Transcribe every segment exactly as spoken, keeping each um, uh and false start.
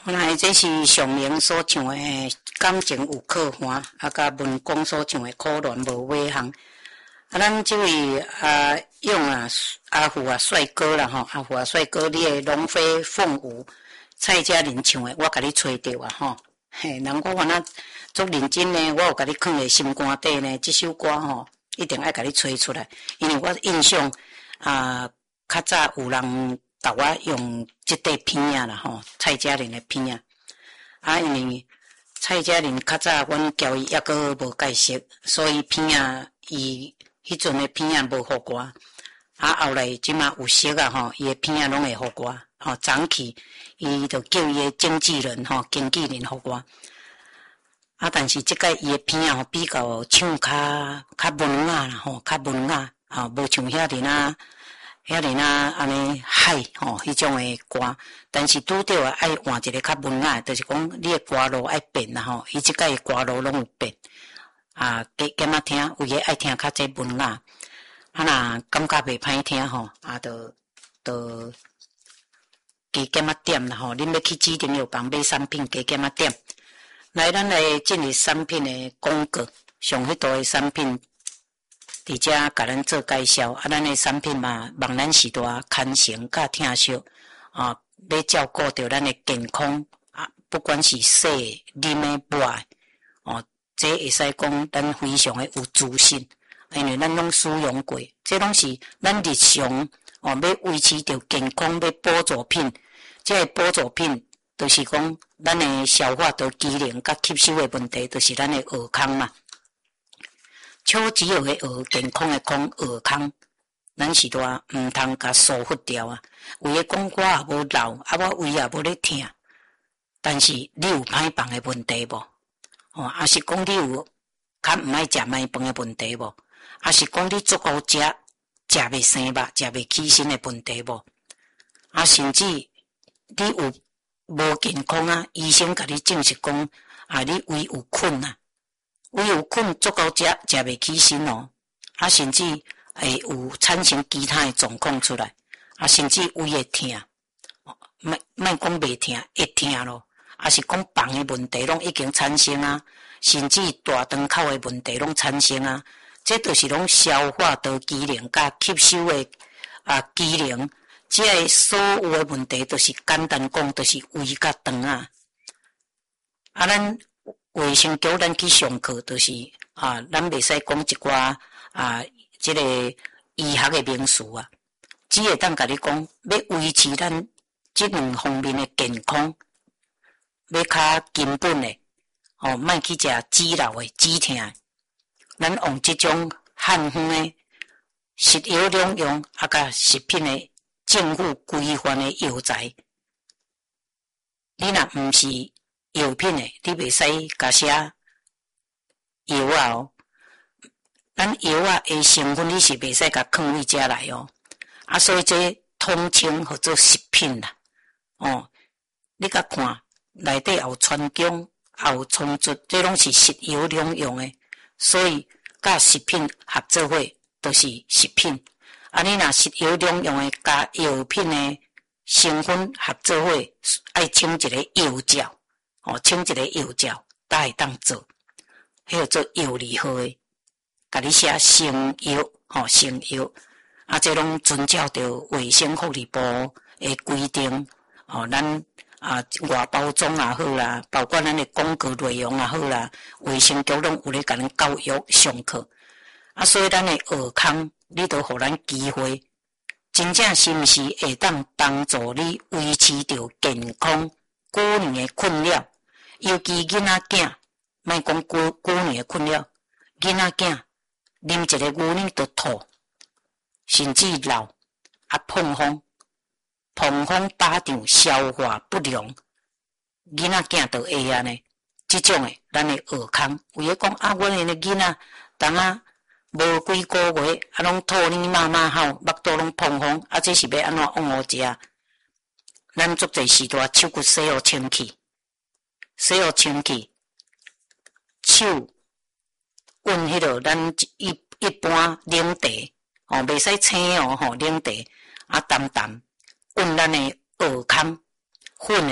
原来这是上明所唱的感情有可欢，啊，甲文公所唱的可怜无尾行。啊，咱这位阿勇啊，阿虎啊，帅哥啦吼，阿虎啊，帅哥，你的龙飞凤舞，蔡佳玲唱的，我甲你吹到啊吼。嘿，人我反正足认真呢，我有甲你放在心肝底呢。这首歌吼，一定爱甲你吹出来，因为我印象啊，较早有人甲我用这块片啊啦吼，蔡佳玲的片啊。啊，因为蔡佳玲较早阮交伊抑个无介绍，所以片啊，伊迄阵的片啊无互我。啊，后来即马有熟啊吼，伊的片啊拢会互我。吼，早起伊就叫伊的经纪人吼，经纪人互我。啊，但是即个伊的片啊，比较唱较较文雅啦吼，较文雅啊，无像遐人啊。遐人啊，安尼海吼，迄种诶歌，但是拄着啊，爱换一个较文雅，就是讲你诶歌路爱变啦吼，伊即个诶歌路拢有变啊，加减啊听，有诶爱听较济文雅，啊若感觉袂歹听吼，啊，就就加减啊点啦吼，恁要去指定药房买产品，加减啊点。来，咱来进入产品诶广告，上迄度诶产品。伫遮甲咱做介绍，啊，咱诶产品嘛，望咱时代牵成甲疼惜啊，要照顾着咱诶健康啊，不管是洗啉诶抹哦，这会使讲咱非常诶有自信，因为咱拢使用过，这拢是咱日常哦，要维持着健康要补助品，这个补助品就是讲咱诶消化道机能甲吸收诶问题，就是咱诶耳康嘛。超只有个学健康的康学康，咱是多毋通甲疏忽掉啊！有诶讲我也无老，啊我胃也无咧疼，但是你有歹放诶问题无？哦，还是讲你有较毋爱食糜饭诶问题无？还是讲你足够食食袂生肉、食袂起身诶问题无？啊，甚至你有无健康啊？医生甲你证实讲啊，你胃有困啊。胃有困足够食，食袂起身哦，啊，甚至会有产生其他诶状况出来，啊，甚至胃会疼，莫莫讲袂疼，会疼咯，啊是讲放诶问题拢已经产生啊，甚至大肠口诶问题拢产生啊，这就是拢消化道机能甲吸收诶啊机能，这个所有诶问题，就是简单讲，就是胃甲肠啊，啊，咱。卫生局咱去上课，就是啊，咱袂使讲一寡啊，即、这个医学的名词啊，只会当甲你讲，要维持咱即两方面的健康，要较根本的哦，莫去食止老的、止疼的。咱用即种汉方的食药两用，啊，甲食品的政府规范的药材，你若毋是。药品诶，你袂使甲写药啊哦，咱药啊诶成分你是袂使甲放位遮来哦，啊，所以这统称叫做食品啦，哦，你甲看内底有川芎，也有葱竹，这拢是食药两用诶，所以甲食品合做伙都是食品，啊，你若食药两用诶，甲药品诶成分合做伙，爱请一个药照。哦，请一个药照，才会当做，迄个做药理号诶，甲你写成药，吼成药，啊，这拢遵照着卫生福利部诶规定，哦，咱啊外包装也好啦，包括咱诶广告内容也好啦，卫生局拢有咧甲咱教育上课，啊，所以咱诶学康，你都互咱机会，真正是毋是会当帮助你维持着健康，过年诶困扰。尤其囡仔囝，莫讲过过年诶困扰，囡仔囝啉一个牛奶就吐，甚至老啊膨风，膨风巴掌消化不良，囡仔囝就会安尼，即种诶，咱诶学康，有诶讲啊，阮诶囡仔，当啊无几个月，啊拢吐你妈妈吼，腹肚拢膨风，啊这是要安怎往何食？咱足侪时代手骨洗互清气。洗互清气，手温迄落咱一一般冷茶，哦，袂使青哦，吼冷茶啊淡淡，温咱诶蚵康粉诶，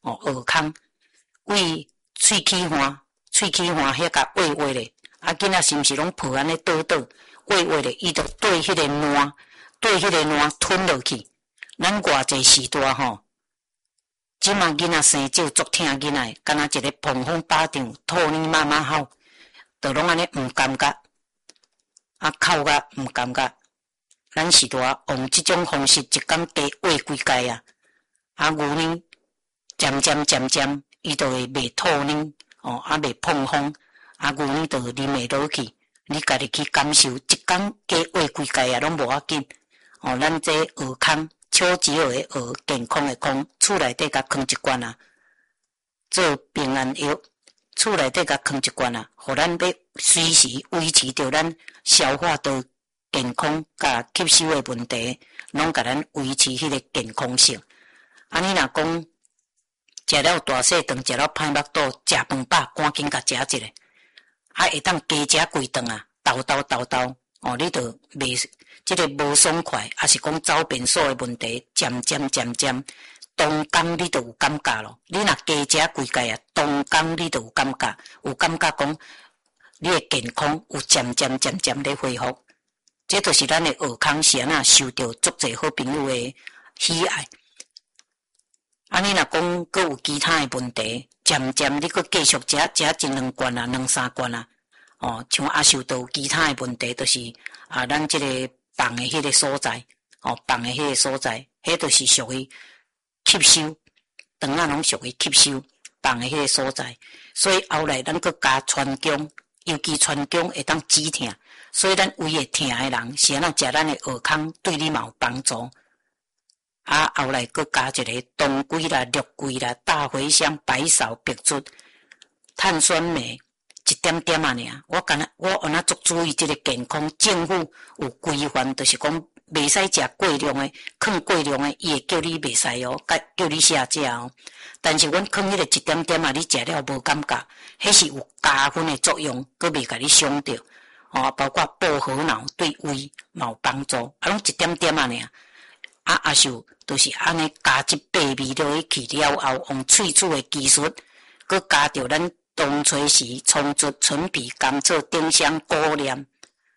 哦，耳孔为喙齿环，喙齿环遐甲挖挖咧，啊，囡仔是毋是拢抱安尼倒倒挖挖咧，伊就对迄个烂，对迄个烂吞落去。咱偌济时代吼，即马囡仔生少足疼囡仔，敢若一个碰风巴掌，吐呢妈妈吼，都拢安尼毋感觉，啊，哭甲毋感觉。咱时代用即种方式，一工加挖规界啊，啊，牛呢，渐渐渐渐，伊就会袂吐呢，哦，啊，袂碰风，啊，牛呢就啉袂落去，你家己去感受，一工加挖规界啊，拢无要紧。哦，咱这耳孔。超级好诶，学健康诶空，厝内底甲放一罐啊，做平安药。厝内底甲放一罐啊，互咱要随时维持着咱消化道健康甲吸收诶问题，拢甲咱维持迄个健康性。啊，你若讲食了大细顿，食了歹腹肚，食饭饱，赶紧甲食一个，啊，会当加食规顿啊，豆豆豆豆，哦，你着袂。即个无爽快，也是讲走便所诶问题，渐渐渐渐，当工你就有感觉咯。你若加食规界啊，当工你就有感觉，有感觉讲你诶健康有渐渐渐渐咧恢复。这就是咱诶耳孔是安那受到足侪好朋友诶喜爱。啊，你若讲佫有其他诶问题，渐渐你佫继续食食一两罐啊，两三罐啊，哦，像阿秀都有其他诶问题，就是啊，咱即个。放诶迄个所在，哦，放诶迄个所在，迄著是属于吸收，肠仔拢属于吸收放诶迄个所在，所以后来咱佫加川芎，尤其川芎会当止痛，所以咱胃会痛诶人是安那食咱诶耳孔对你嘛有帮助。啊，后来佫加一个当归啦、肉桂啦、大茴香、白芍、白术、碳酸镁。一点点啊尔，我干那我安那足注意即个健康，政府有规范，就是讲袂使食过量诶，囥过量诶，伊会叫你袂使哦，甲叫你下食哦。但是阮囥迄个一点点啊，你食了无感觉，迄是有加分诶作用，佫袂甲你伤着哦。包括保和脑对胃嘛有帮助，啊，拢一点点啊尔。啊，阿秀就是安尼加即八味落去了后，用萃取诶技术，佫加着咱。冬吹时，葱竹、陈皮、甘草、丁香、果念，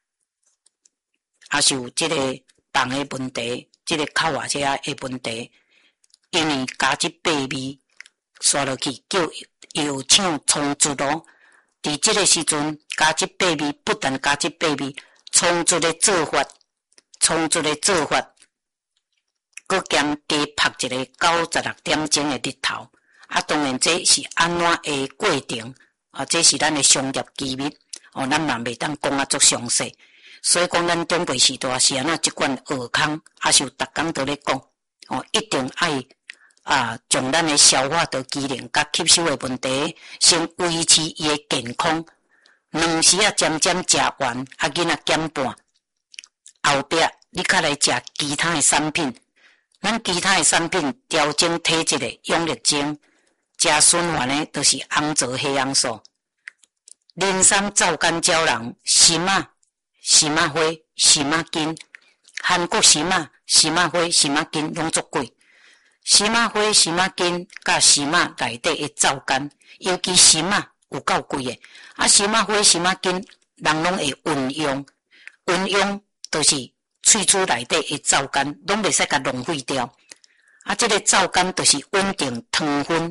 也是有即个放诶问题，即、这个口外者诶问题，因为加即八味刷落去，叫药厂葱竹咯。伫即个时阵，加即八味，不但加即八味，葱竹诶做法，葱竹诶做法，佮兼加晒一个九十六点钟诶日头。啊，当然这是安怎诶过程啊？这是咱诶商业机密哦，咱嘛袂当讲啊足详细。所以讲，咱中辈时代是安那即款耳孔，也是有逐工都咧讲哦，一定爱啊，将咱诶消化道机能甲吸收诶问题，先维持伊诶健康。两时啊，渐渐食完，啊，囡仔减半，后壁你较来食其他诶产品，咱其他诶产品调整体质诶养力精。加循环的，就是红枣黑红素、磷酸皂苷胶囊、荨麻、荨麻花、荨麻筋、韩国荨麻、荨麻花、荨麻筋拢足贵。荨麻花、荨麻筋甲荨麻内底的皂苷，尤其荨麻有够贵的。啊，荨麻花、荨麻筋人拢会运用，运用就是萃取内底的皂苷，拢袂使甲浪费掉。啊，这个皂苷就是稳定糖分。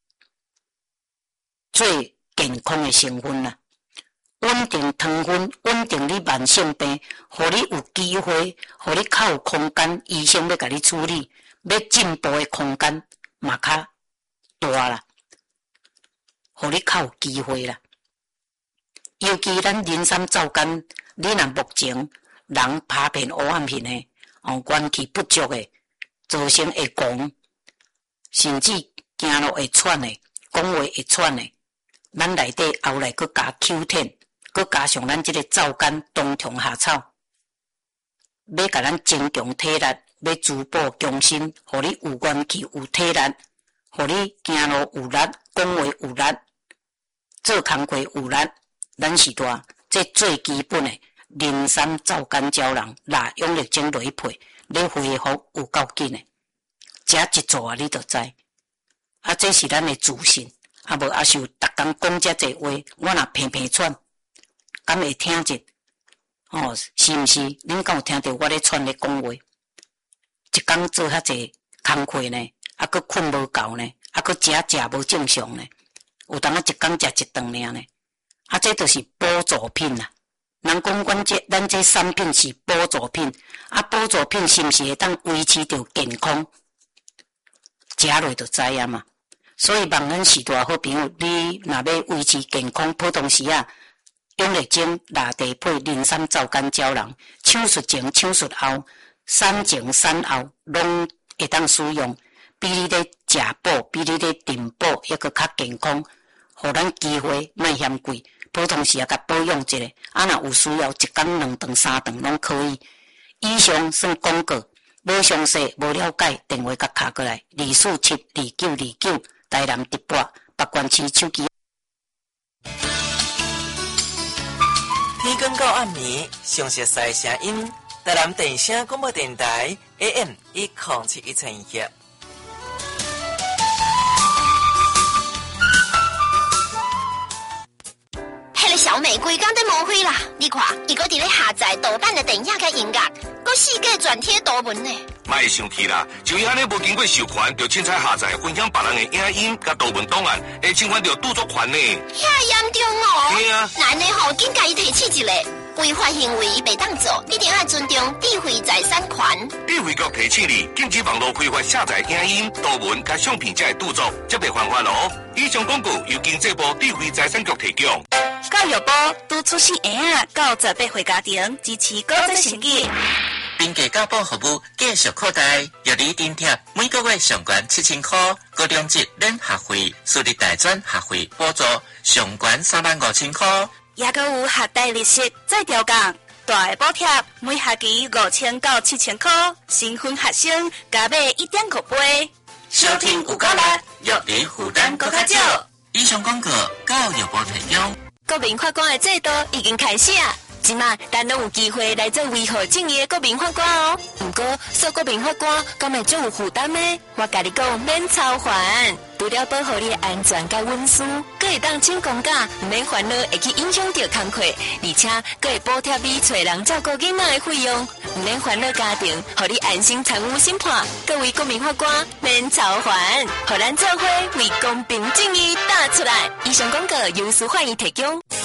最健康的成分啦，稳定糖分，稳定你慢性病，互你有机会，互你较有空间，医生要甲你处理，要进步的空间嘛较大啦，互你较有机会啦。尤其咱磷酸皂苷，你若目前人拍片黑暗片的，哦，元气不足的，造成会狂，甚至行路会喘的，讲话会喘的。咱内底后来佫加 Q 十，佫加上咱即个皂苷冬虫夏草，要甲咱增强体力，要滋补强身，互你有元气、有体力，互你行路有力，讲话有力，做工课有力。咱是大，这最基本的磷酸皂苷胶囊，拿养力精落去配，你恢复有够紧的。食一撮你就知。 啊，这是咱的自信。啊无啊，是有逐工讲遮济话，我若偏偏喘，敢会听着？哦，是毋是？恁敢有听着我咧喘咧讲话？一工做遐济工课呢，啊，佮困无够呢，啊，佮食食无正常呢，有当啊一工食一顿尔呢。啊，这就是补助品啦。人讲阮这咱这产品是补助品，啊，补助品是毋是会当维持着健康？食落就知影嘛。所以望咱许大好朋友，你若要维持健康，普通时啊，用力精、拉地配、磷酸皂苷胶囊，手术前、手术后、产前、产后，拢会当使用，比你咧食补，比你咧订补，抑个较健康，互咱机会莫嫌贵。普通时啊，甲保养一下，啊，若有需要，一工两顿、三顿拢可以。以上算广告，无详细、无了解，电话甲敲过来，二四七二九二九。台南直播北关市手机。 天光到暗暝，详细赛声音，台南电声广播电台 A M 一零七一千一。 迄个小美规工在抹灰啦！你看，伊搁伫咧下载盗版的电影甲音乐，搁世界转贴图文呢。 莫生气啦，就伊安尼无经过授权，就凊彩下载分享别人的影音甲图文档案，会侵犯到著作权呢。 遐严重哦！ 对啊， 咱呢吼，紧甲伊提起一个违法行为，伊袂当做，一定要尊重智慧财产权。 智慧局提醒你，禁止网络非法下载影音、图文甲相片才会著作，则袂犯法哦。以上广告由经济部智慧财产局提供。 教育部拄出生婴仔到十八岁家庭支持高职成绩。 并给教保服务继续扩大，由你津贴每个月上悬七千块，高中级免学费、私立大专学费补助上悬三万五千块， 也阁有学贷利息再调降，大个补贴每学期五千到七千块，新婚学生加买一点五倍。 收听有够力，约你负担更较少。以上广告教育部提供。 国民法官的制度已经开始啊！即马咱拢有机会来做维护正义的国民法官哦。不过做国民法官敢会足有负担呢？我甲你讲免操烦，除了保护你的安全甲隐私，阁会当请公假，唔免烦恼会去影响到工课，而且阁会补贴你找人照顾囡仔的费用，唔免烦恼家庭，互你安心参与审判。各位国民法官免操烦，互咱做伙为公平正义打出来。以上广告由司法院提供。